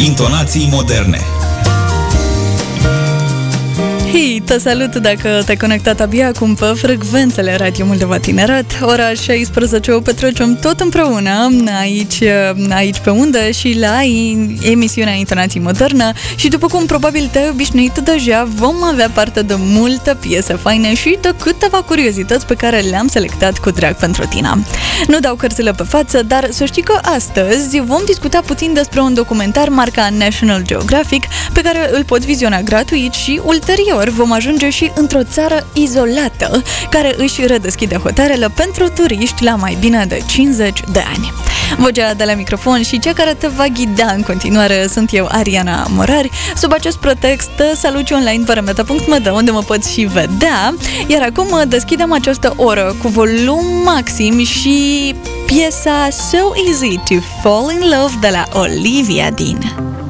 Intonații moderne. Hei, te salut dacă te-ai conectat abia acum pe frecvențele Radio Moldova Tineret. Ora 16 o petrecem tot împreună aici pe undă și la emisiunea Intonații Modernă. Și după cum probabil te-ai obișnuit deja, vom avea parte de multă piese faine și de câteva curiozități pe care le-am selectat cu drag pentru tine. Nu dau cărțile pe față, dar să știi că astăzi vom discuta puțin despre un documentar marca National Geographic pe care îl poți viziona gratuit și ulterior vom ajunge și într-o țară izolată care își redeschide hotarele pentru turiști la mai bine de 50 de ani. Vocea de la microfon și cea care te va ghida în continuare sunt eu, Ariana Morari. Sub acest pretext te salut online pe remeta.md, unde mă poți și vedea. Iar acum deschidem această oră cu volum maxim și piesa So Easy to Fall in Love de la Olivia Dean.